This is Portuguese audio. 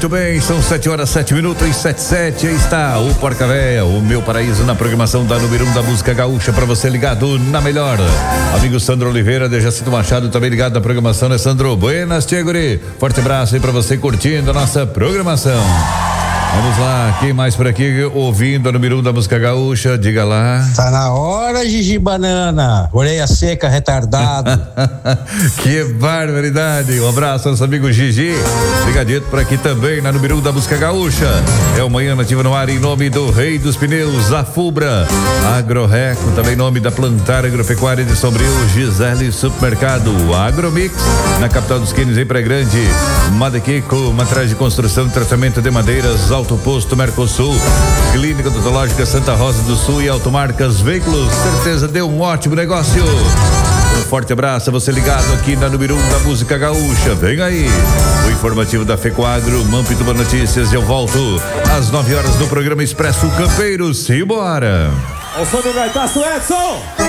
Muito bem, são 7h07 e 7h07. Aí está o Porca Véia, o meu paraíso na programação da número 1 da música gaúcha, pra você ligado na melhor. Amigo Sandro Oliveira, de Jacinto Machado, também ligado na programação, né, Sandro? Buenas, tia guri. Forte abraço aí pra você curtindo a nossa programação. Vamos lá, quem mais por aqui ouvindo a número 1 da música gaúcha? Diga lá. Tá na hora, Gigi Banana. Orelha seca, retardado. Que barbaridade. Um abraço, nosso amigo Gigi. Ligadito por aqui também na número 1 da música gaúcha. É o Manhã Nativa no ar em nome do Rei dos Pneus, a Fubra, Agroreco, também nome da Plantar Agropecuária de Sombrio, Gisele Supermercado, Agromix, na capital dos Quênios, em Praia Grande, Madequico, materiais de construção e tratamento de madeiras, Alto Posto Mercosul, Clínica Odontológica Santa Rosa do Sul e Automarcas Veículos. Certeza deu um ótimo negócio. Um forte abraço a você ligado aqui na número 1 da música gaúcha. Vem aí o informativo da Fecoagro, Mampituba Notícias. Eu volto às 9 horas no programa Expresso Campeiros. Simbora! O som do gaitaço, Edson!